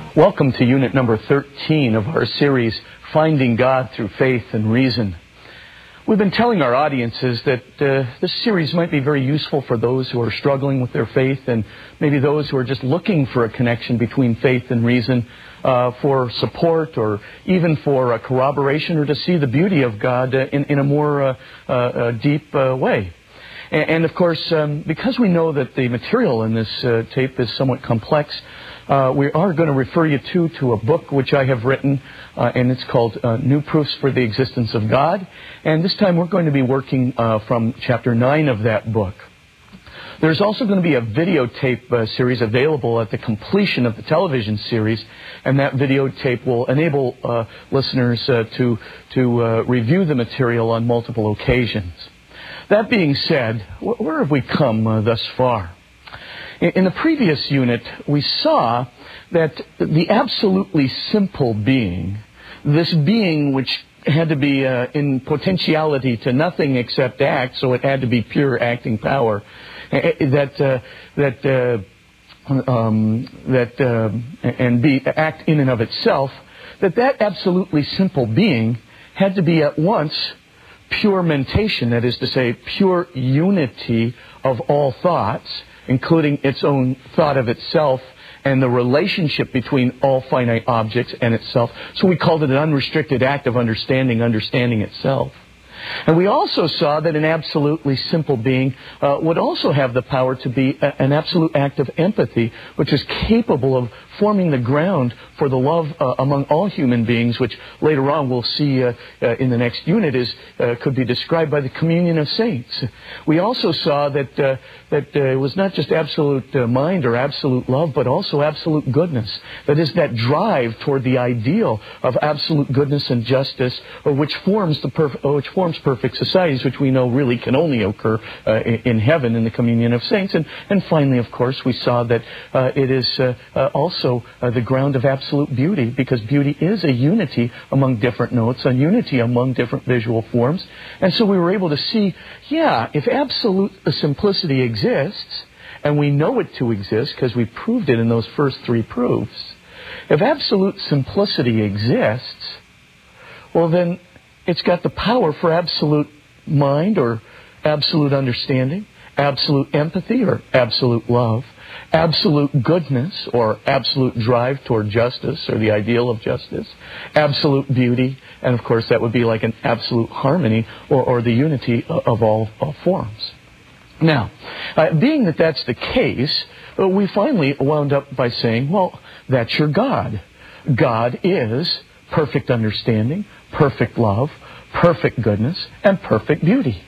Welcome to unit number 13 of our series, Finding God Through Faith and Reason. We've been telling our audiences that this series might be very useful for those who are struggling with their faith and maybe those who are just looking for a connection between faith and reason for support or even for corroboration or to see the beauty of God in a more deep way. And of course, because we know that the material in this tape is somewhat complex, we are going to refer you to a book which I have written, and it's called New Proofs for the Existence of God. And this time we're going to be working from chapter 9 of that book. There's also going to be a videotape series available at the completion of the television series, and that videotape will enable listeners to review the material on multiple occasions. That being said, where have we come thus far? In the previous unit, we saw that the absolutely simple being, this being which had to be in potentiality to nothing except act, so it had to be pure acting power, and act in and of itself, that absolutely simple being had to be at once pure mentation, that is to say, pure unity of all thoughts, including its own thought of itself and the relationship between all finite objects and itself. So we called it an unrestricted act of understanding itself. And we also saw that an absolutely simple being would also have the power to be an absolute act of empathy, which is capable of forming the ground for the love among all human beings, which later on we'll see in the next unit could be described by the communion of saints. We also saw that it was not just absolute mind or absolute love, but also absolute goodness. That is, that drive toward the ideal of absolute goodness and justice, which forms perfect societies, which we know really can only occur in heaven in the communion of saints. And finally, of course, we saw that it is also the ground of absolute beauty, because beauty is a unity among different notes, a unity among different visual forms. And so we were able to see, if absolute simplicity exists, and we know it to exist because we proved it in those first three proofs, if absolute simplicity exists, well then it's got the power for absolute mind or absolute understanding, absolute empathy or absolute love, absolute goodness or absolute drive toward justice or the ideal of justice, absolute beauty, and of course that would be like an absolute harmony or the unity of all forms. Now, being that that's the case, we finally wound up by saying, well, that's your God. God is perfect understanding, perfect love, perfect goodness, and perfect beauty.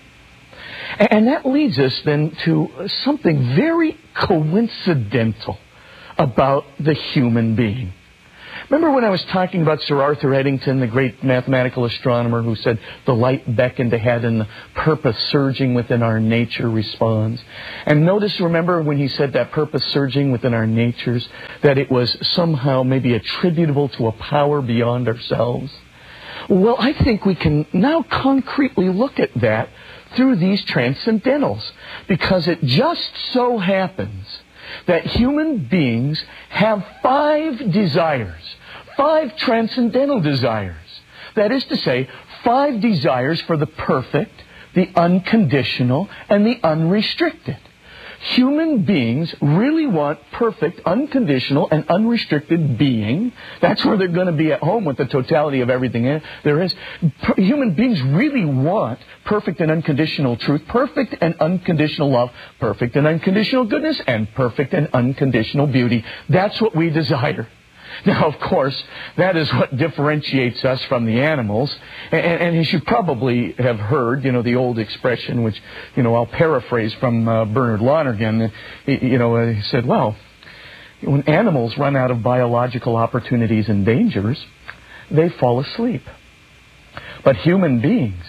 And that leads us then to something very coincidental about the human being. Remember when I was talking about Sir Arthur Eddington, the great mathematical astronomer, who said the light beckoned ahead and the purpose surging within our nature responds? And remember when he said that purpose surging within our natures, that it was somehow maybe attributable to a power beyond ourselves? Well, I think we can now concretely look at that through these transcendentals, because it just so happens that human beings have 5 desires, 5 transcendental desires. That is to say, 5 desires for the perfect, the unconditional, and the unrestricted. Human beings really want perfect, unconditional, and unrestricted being. That's where they're going to be at home with the totality of everything there is. Human beings really want perfect and unconditional truth, perfect and unconditional love, perfect and unconditional goodness, and perfect and unconditional beauty. That's what we desire. Now, of course, that is what differentiates us from the animals. And as you probably have heard, the old expression, which, I'll paraphrase from Bernard Lonergan. He said, well, when animals run out of biological opportunities and dangers, they fall asleep. But human beings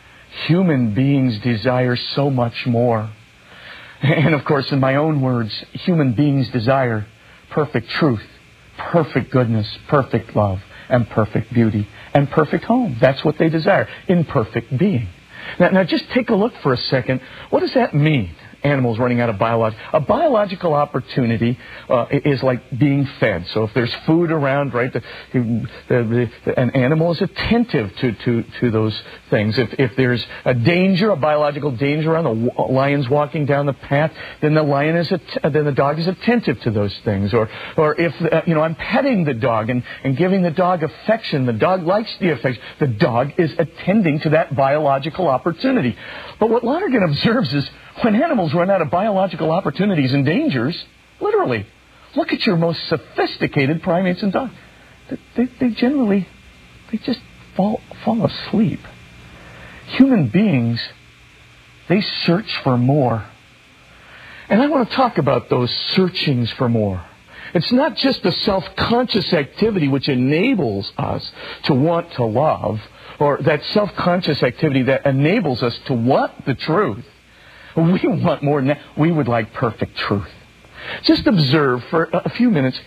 desire so much more. And of course, in my own words, human beings desire perfect truth, perfect goodness, perfect love, and perfect beauty, and perfect home. That's what they desire, in perfect being. Now just take a look for a second. What does that mean? animals running out of a biological opportunity is like being fed. So if there's food around, right, an animal is attentive to those things. If there's a danger, a biological danger around, the lion's walking down the path, then the dog is attentive to those things. Or if I'm petting the dog and giving the dog affection, the dog likes the affection. The dog is attending to that biological opportunity. But what Lonergan observes is when animals run out of biological opportunities and dangers, literally, look at your most sophisticated primates and dogs. They generally just fall asleep. Human beings, they search for more. And I want to talk about those searchings for more. It's not just the self-conscious activity which enables us to want to love, or that self-conscious activity that enables us to want the truth. We want more than that. We would like perfect truth. Just observe for a few minutes,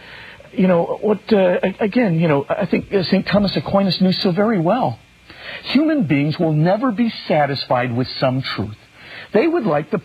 I think St. Thomas Aquinas knew so very well. Human beings will never be satisfied with some truth. They would like the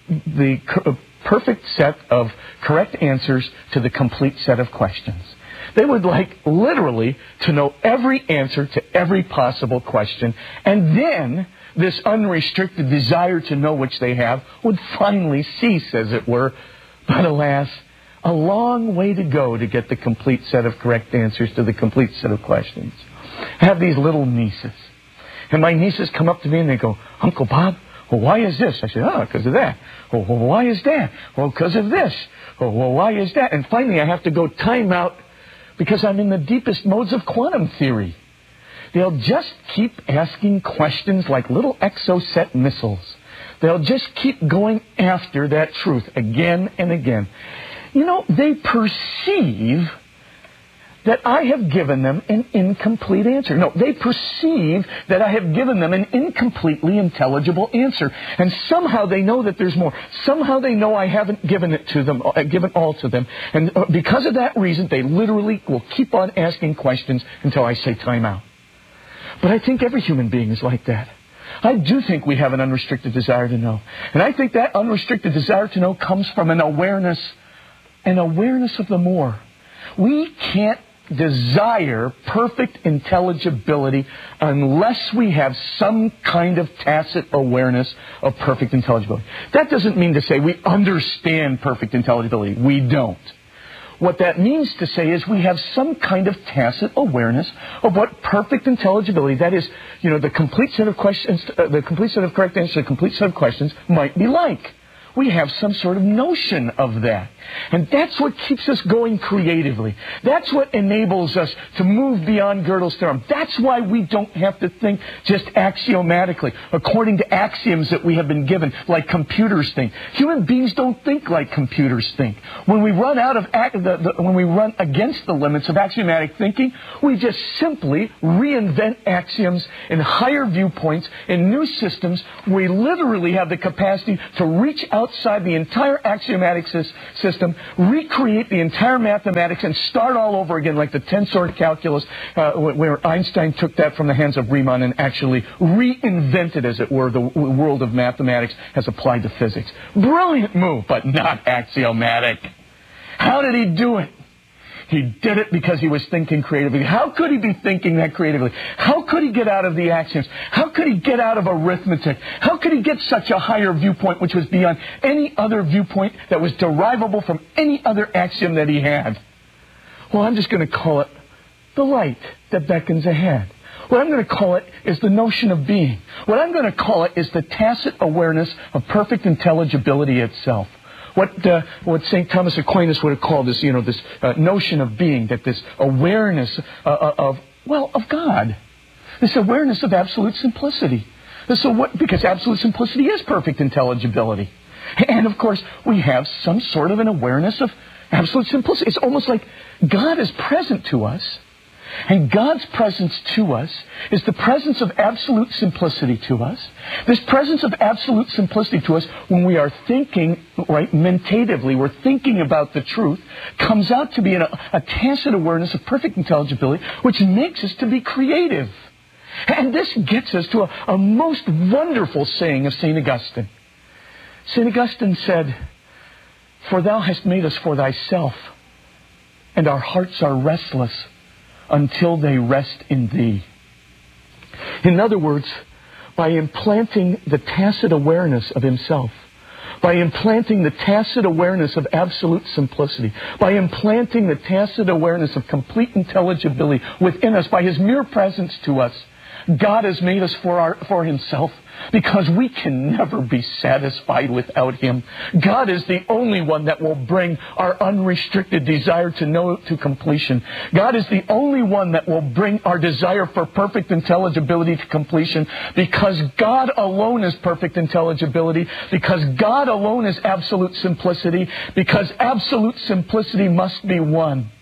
perfect set of correct answers to the complete set of questions. They would like literally to know every answer to every possible question, and then this unrestricted desire to know which they have would finally cease, as it were. But alas, a long way to go to get the complete set of correct answers to the complete set of questions. I have these little nieces, and my nieces come up to me and they go, "Uncle Bob, well, why is this?" I said, because of that. Well, why is that? Well, because of this. Well, why is that? And finally I have to go time out because I'm in the deepest modes of quantum theory. They'll just keep asking questions like little exocet missiles. They'll just keep going after that truth again and again. They perceive that I have given them an incomplete answer. No, they perceive that I have given them an incompletely intelligible answer. And somehow they know that there's more. Somehow they know I haven't given it to them, given all to them. And because of that reason, they literally will keep on asking questions until I say time out. But I think every human being is like that. I do think we have an unrestricted desire to know. And I think that unrestricted desire to know comes from an awareness of the more. We can't desire perfect intelligibility unless we have some kind of tacit awareness of perfect intelligibility. That doesn't mean to say we understand perfect intelligibility. We don't. What that means to say is we have some kind of tacit awareness of what perfect intelligibility, that is, the complete set of questions, the complete set of correct answers, the complete set of questions might be like. We have some sort of notion of that. And that's what keeps us going creatively. That's what enables us to move beyond Gödel's theorem. That's why we don't have to think just axiomatically, according to axioms that we have been given, like computers think. Human beings don't think like computers think. When we run when we run against the limits of axiomatic thinking, we just simply reinvent axioms in higher viewpoints, in new systems. We literally have the capacity to reach outside the entire axiomatic system, recreate the entire mathematics, and start all over again like the tensor calculus, where Einstein took that from the hands of Riemann and actually reinvented, as it were, the world of mathematics as applied to physics. Brilliant move, but not axiomatic. How did he do it? He did it because he was thinking creatively. How could he be thinking that creatively? How could he get out of the axioms? How could he get out of arithmetic? How could he get such a higher viewpoint which was beyond any other viewpoint that was derivable from any other axiom that he had? Well, I'm just going to call it the light that beckons ahead. What I'm going to call it is the notion of being. What I'm going to call it is the tacit awareness of perfect intelligibility itself. What St. Thomas Aquinas would have called this, this notion of being, that this awareness of God. This awareness of absolute simplicity. Because absolute simplicity is perfect intelligibility. And of course, we have some sort of an awareness of absolute simplicity. It's almost like God is present to us. And God's presence to us is the presence of absolute simplicity to us. This presence of absolute simplicity to us, when we are thinking, right, mentatively, we're thinking about the truth, comes out to be a tacit awareness of perfect intelligibility, which makes us to be creative. And this gets us to a most wonderful saying of St. Augustine. St. Augustine said, "For thou hast made us for thyself, and our hearts are restless until they rest in thee." In other words, by implanting the tacit awareness of himself, by implanting the tacit awareness of absolute simplicity, by implanting the tacit awareness of complete intelligibility within us, by his mere presence to us, God has made us for himself, because we can never be satisfied without him. God is the only one that will bring our unrestricted desire to know to completion. God is the only one that will bring our desire for perfect intelligibility to completion, because God alone is perfect intelligibility, because God alone is absolute simplicity, because absolute simplicity must be one.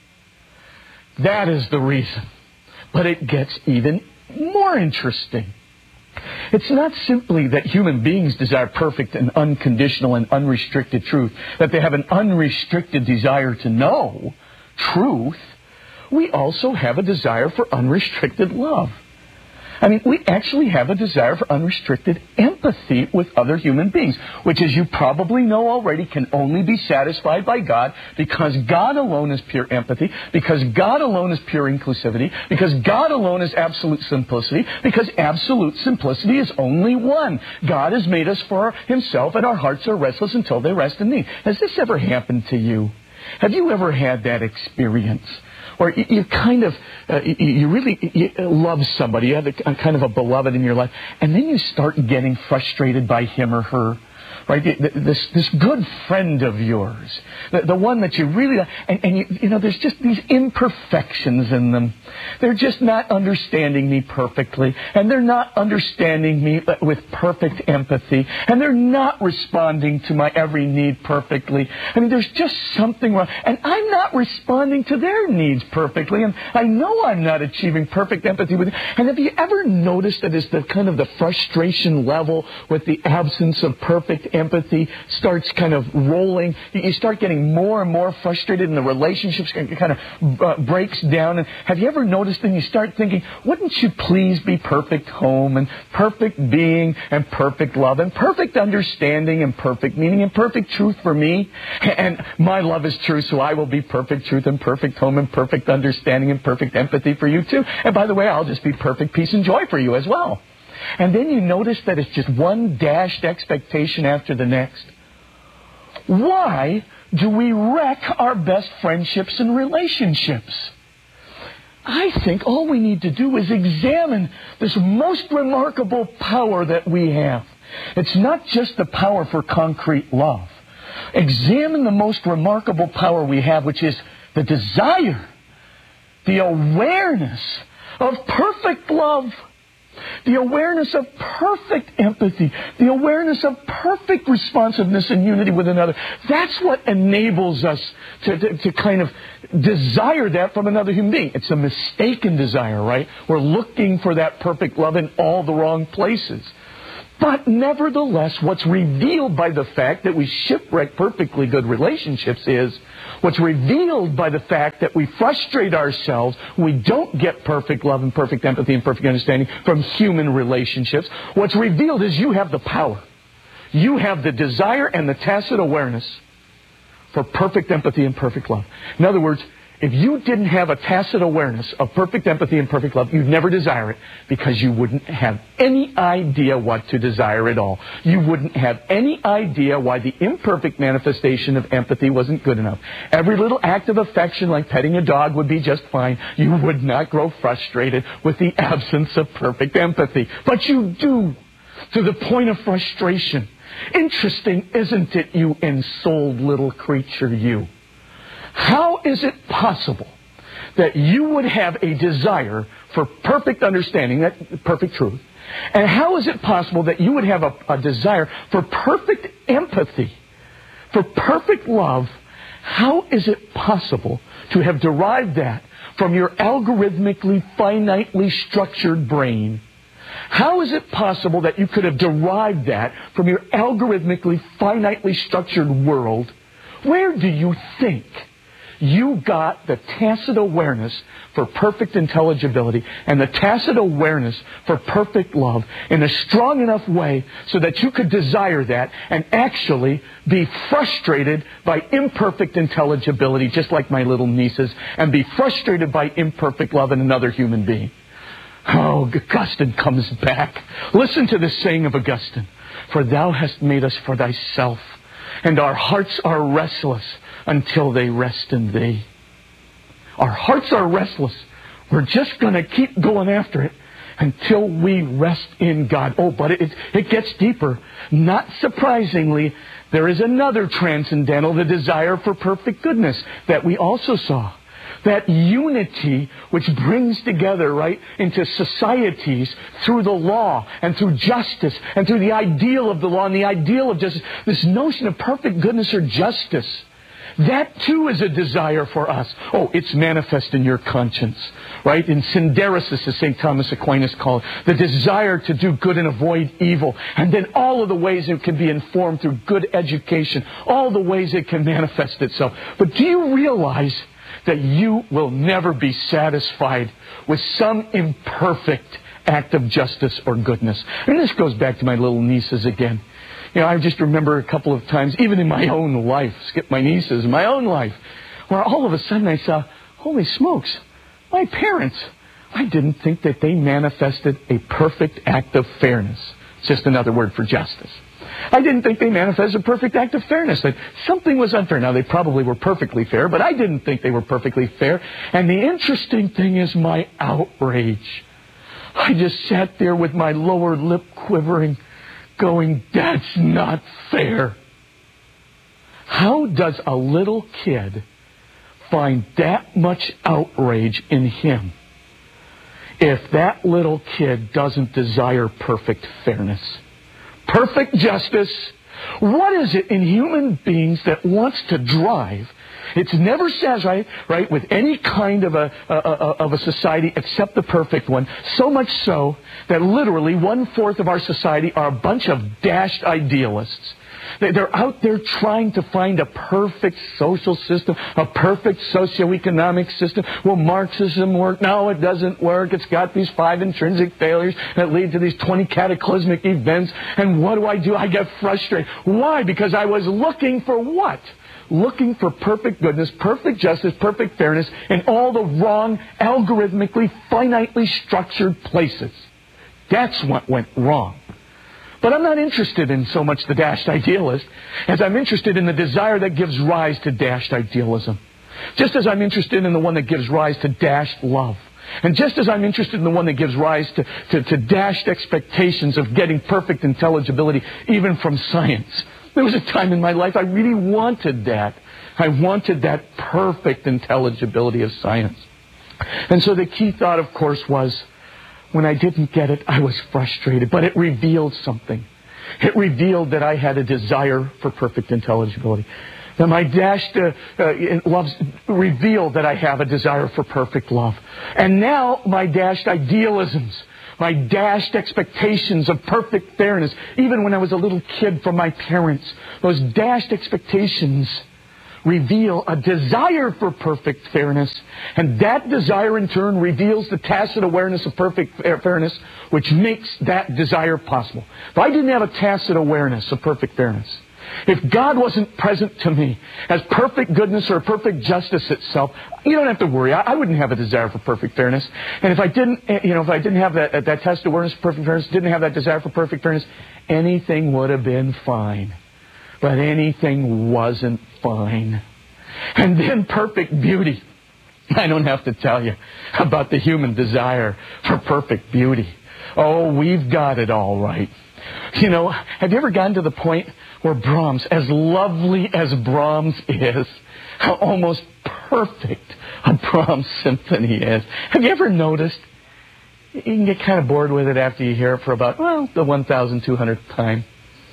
That is the reason. But it gets even more interesting. It's not simply that human beings desire perfect and unconditional and unrestricted truth, that they have an unrestricted desire to know truth. We also have a desire for unrestricted love. I mean, we actually have a desire for unrestricted empathy with other human beings, which, as you probably know already, can only be satisfied by God, because God alone is pure empathy, because God alone is pure inclusivity, because God alone is absolute simplicity, because absolute simplicity is only one. God has made us for himself, and our hearts are restless until they rest in thee. Has this ever happened to you? Have you ever had that experience? Or you kind of, you really love somebody, you have a kind of a beloved in your life, and then you start getting frustrated by him or her, right? This good friend of yours, the one that you really, and you know, there's just these imperfections in them. They're just not understanding me perfectly, and they're not understanding me with perfect empathy, and they're not responding to my every need perfectly. I mean, there's just something wrong, and I'm not responding to their needs perfectly, and I know I'm not achieving perfect empathy with them. And have you ever noticed that as the kind of the frustration level with the absence of perfect empathy starts kind of rolling, you start getting more and more frustrated, and the relationships kind of breaks down. And have you ever noticed, and you start thinking, wouldn't you please be perfect home, and perfect being, and perfect love, and perfect understanding, and perfect meaning, and perfect truth for me? And my love is true, so I will be perfect truth, and perfect home, and perfect understanding, and perfect empathy for you too. And by the way, I'll just be perfect peace and joy for you as well. And then you notice that it's just one dashed expectation after the next. Why do we wreck our best friendships and relationships? I think all we need to do is examine this most remarkable power that we have. It's not just the power for concrete love. Examine the most remarkable power we have, which is the desire, the awareness of perfect love, the awareness of perfect empathy, the awareness of perfect responsiveness and unity with another. That's what enables us to kind of desire that from another human being. It's a mistaken desire, right? We're looking for that perfect love in all the wrong places. But nevertheless, what's revealed by the fact that we shipwreck perfectly good relationships is, what's revealed by the fact that we frustrate ourselves, we don't get perfect love and perfect empathy and perfect understanding from human relationships. What's revealed is you have the power. You have the desire and the tacit awareness for perfect empathy and perfect love. In other words, if you didn't have a tacit awareness of perfect empathy and perfect love, you'd never desire it, because you wouldn't have any idea what to desire at all. You wouldn't have any idea why the imperfect manifestation of empathy wasn't good enough. Every little act of affection, like petting a dog, would be just fine. You would not grow frustrated with the absence of perfect empathy. But you do, to the point of frustration. Interesting, isn't it, you ensouled little creature, you? How is it possible that you would have a desire for perfect understanding, that perfect truth? And how is it possible that you would have a desire for perfect empathy, for perfect love? How is it possible to have derived that from your algorithmically, finitely structured brain? How is it possible that you could have derived that from your algorithmically, finitely structured world? Where do you think you got the tacit awareness for perfect intelligibility and the tacit awareness for perfect love in a strong enough way so that you could desire that and actually be frustrated by imperfect intelligibility, just like my little nieces, and be frustrated by imperfect love in another human being. Oh, Augustine comes back. Listen to this saying of Augustine. For thou hast made us for thyself, and our hearts are restless until they rest in thee. Our hearts are restless. We're just going to keep going after it until we rest in God. Oh, but it gets deeper. Not surprisingly, there is another transcendental, the desire for perfect goodness that we also saw. That unity which brings together, right, into societies through the law and through justice and through the ideal of the law and the ideal of justice. This notion of perfect goodness or justice. That too is a desire for us. Oh, it's manifest in your conscience, right? In synderesis, as St. Thomas Aquinas called it, the desire to do good and avoid evil. And then all of the ways it can be informed through good education, all the ways it can manifest itself. But do you realize that you will never be satisfied with some imperfect act of justice or goodness? And this goes back to my little nieces again. You know, I just remember a couple of times, even in my own life, skip my nieces, in my own life, where all of a sudden I saw, holy smokes, my parents, I didn't think that they manifested a perfect act of fairness. It's just another word for justice. I didn't think they manifested a perfect act of fairness, that something was unfair. Now, they probably were perfectly fair, but I didn't think they were perfectly fair. And the interesting thing is my outrage. I just sat there with my lower lip quivering, going, that's not fair. How does a little kid find that much outrage in him if that little kid doesn't desire perfect fairness? Perfect justice. What is it in human beings that wants to drive? It's never satisfied, right, with any kind of a society except the perfect one. So much so that literally 1/4 of our society are a bunch of dashed idealists. They're out there trying to find a perfect social system, a perfect socioeconomic system. Will Marxism work? No, it doesn't work. It's got these 5 intrinsic failures that lead to these 20 cataclysmic events. And what do? I get frustrated. Why? Because I was looking for what? Looking for perfect goodness, perfect justice, perfect fairness in all the wrong, algorithmically, finitely structured places. That's what went wrong. But I'm not interested in so much the dashed idealist as I'm interested in the desire that gives rise to dashed idealism. Just as I'm interested in the one that gives rise to dashed love. And just as I'm interested in the one that gives rise to dashed expectations of getting perfect intelligibility even from science. There was a time in my life I really wanted that. I wanted that perfect intelligibility of science. And so the key thought, of course, was, when I didn't get it, I was frustrated. But it revealed something. It revealed that I had a desire for perfect intelligibility. That my dashed loves revealed that I have a desire for perfect love. And now my dashed idealisms, my dashed expectations of perfect fairness, even when I was a little kid from my parents, those dashed expectations reveal a desire for perfect fairness, and that desire in turn reveals the tacit awareness of perfect fairness, which makes that desire possible. If I didn't have a tacit awareness of perfect fairness, if God wasn't present to me as perfect goodness or perfect justice itself, you don't have to worry. I wouldn't have a desire for perfect fairness. And if I didn't have that tacit awareness of perfect fairness, didn't have that desire for perfect fairness, anything would have been fine. But anything wasn't fine. And then perfect beauty. I don't have to tell you about the human desire for perfect beauty. Oh, we've got it all right. You know, have you ever gotten to the point where Brahms, as lovely as Brahms is, how almost perfect a Brahms symphony is? Have you ever noticed? You can get kind of bored with it after you hear it for about, the 1,200th time.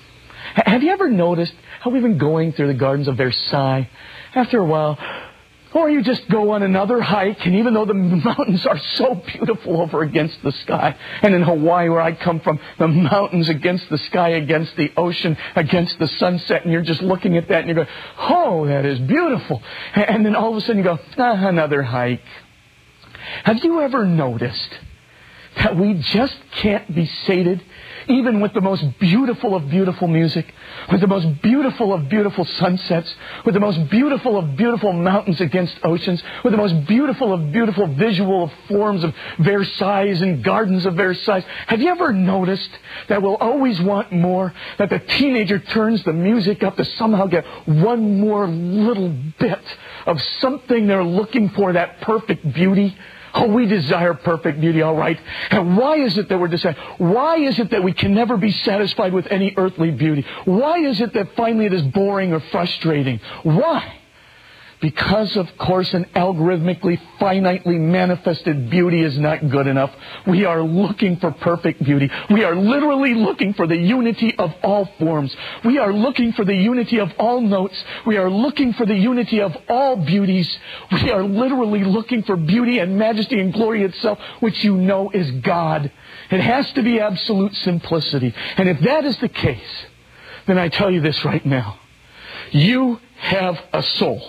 Have you ever noticed how even going through the gardens of Versailles, after a while, Or you just go on another hike, and even though the mountains are so beautiful over against the sky, and in Hawaii where I come from, the mountains against the sky, against the ocean, against the sunset, and you're just looking at that and you go, oh, that is beautiful. And then all of a sudden you go, another hike. Have you ever noticed that we just can't be sated even with the most beautiful of beautiful music, with the most beautiful of beautiful sunsets, with the most beautiful of beautiful mountains against oceans, with the most beautiful of beautiful visual forms of Versailles and gardens of Versailles? Have you ever noticed that we'll always want more, that the teenager turns the music up to somehow get one more little bit of something they're looking for, that perfect beauty? Oh, we desire perfect beauty, all right. And why is it that we're desiring? Why is it that we can never be satisfied with any earthly beauty? Why is it that finally it is boring or frustrating? Why? Because, of course, an algorithmically, finitely manifested beauty is not good enough. We are looking for perfect beauty. We are literally looking for the unity of all forms. We are looking for the unity of all notes. We are looking for the unity of all beauties. We are literally looking for beauty and majesty and glory itself, which you know is God. It has to be absolute simplicity. And if that is the case, then I tell you this right now. You have a soul.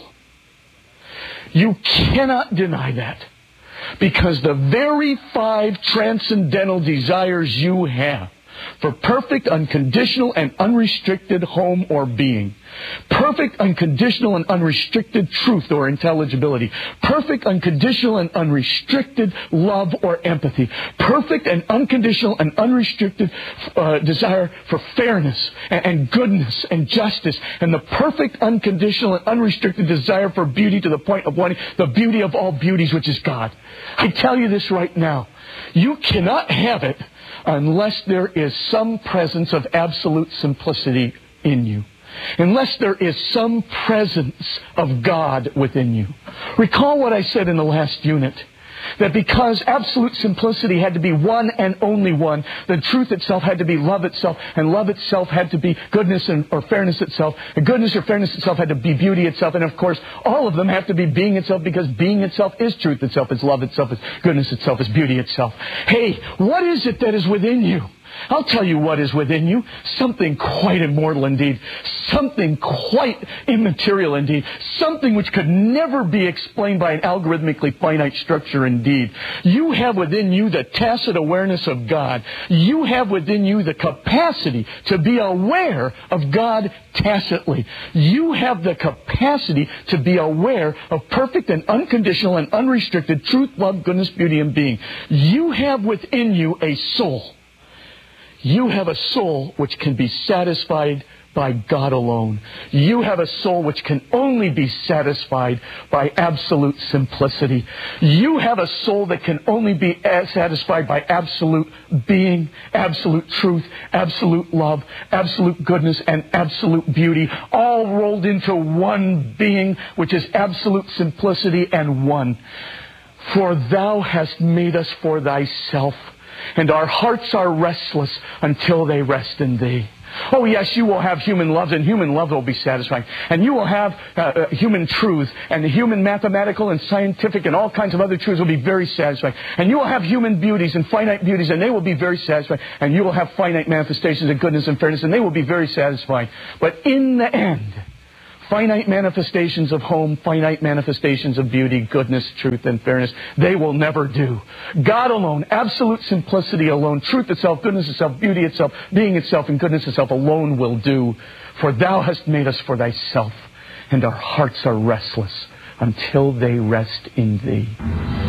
You cannot deny that, because the very 5 transcendental desires you have for perfect, unconditional, and unrestricted home or being, perfect, unconditional, and unrestricted truth or intelligibility, perfect, unconditional, and unrestricted love or empathy, perfect and unconditional and unrestricted desire for fairness and goodness and justice, and the perfect, unconditional, and unrestricted desire for beauty to the point of wanting the beauty of all beauties, which is God. I tell you this right now. You cannot have it unless there is some presence of absolute simplicity in you. Unless there is some presence of God within you. Recall what I said in the last unit. That because absolute simplicity had to be one and only one, the truth itself had to be love itself, and love itself had to be goodness or fairness itself, and goodness or fairness itself had to be beauty itself, and of course all of them have to be being itself, because being itself is truth itself, is love itself, is goodness itself, is beauty itself. Hey, what is it that is within you? I'll tell you what is within you. Something quite immortal indeed. Something quite immaterial indeed. Something which could never be explained by an algorithmically finite structure indeed. You have within you the tacit awareness of God. You have within you the capacity to be aware of God tacitly. You have the capacity to be aware of perfect and unconditional and unrestricted truth, love, goodness, beauty, and being. You have within you a soul. You have a soul which can be satisfied by God alone. You have a soul which can only be satisfied by absolute simplicity. You have a soul that can only be satisfied by absolute being, absolute truth, absolute love, absolute goodness, and absolute beauty, all rolled into one being, which is absolute simplicity and one. For thou hast made us for thyself, and our hearts are restless until they rest in thee. Oh yes, you will have human love, and human love will be satisfying. And you will have human truth, and the human mathematical and scientific and all kinds of other truths will be very satisfying. And you will have human beauties and finite beauties, and they will be very satisfying. And you will have finite manifestations of goodness and fairness, and they will be very satisfying. But in the end, finite manifestations of home, finite manifestations of beauty, goodness, truth, and fairness, they will never do. God alone, absolute simplicity alone, truth itself, goodness itself, beauty itself, being itself, and goodness itself alone will do. For thou hast made us for thyself, and our hearts are restless until they rest in thee.